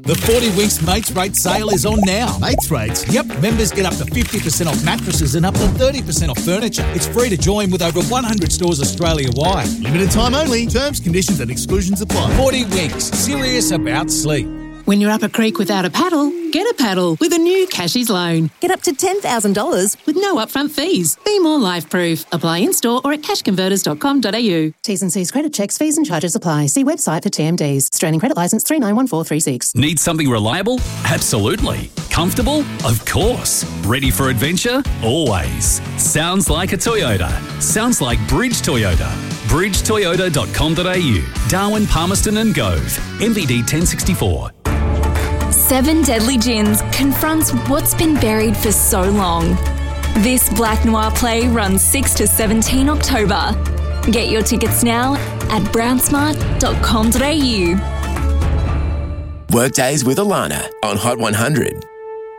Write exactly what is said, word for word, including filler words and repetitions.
The forty Winks Mates Rate sale is on now. Mates Rates? Yep, members get up to fifty percent off mattresses and up to thirty percent off furniture. It's free to join with over one hundred stores Australia-wide. Limited time only. Terms, conditions and exclusions apply. forty Winks, serious about sleep. When you're up a creek without a paddle, get a paddle with a new Cashies loan. Get up to ten thousand dollars with no upfront fees. Be more life-proof. Apply in-store or at cash converters dot com dot a u. T's and C's credit checks, fees and charges apply. See website for T M Ds. Australian Credit Licence three nine one four three six. Need something reliable? Absolutely. Comfortable? Of course. Ready for adventure? Always. Sounds like a Toyota. Sounds like Bridge Toyota. bridge toyota dot com dot a u. Darwin, Palmerston and Gove. M V D ten sixty-four. Seven Deadly Gins confronts what's been buried for so long. This Black Noir play runs six to seventeen October. Get your tickets now at brownsmart dot com dot a u. Workdays with Alana on Hot one hundred.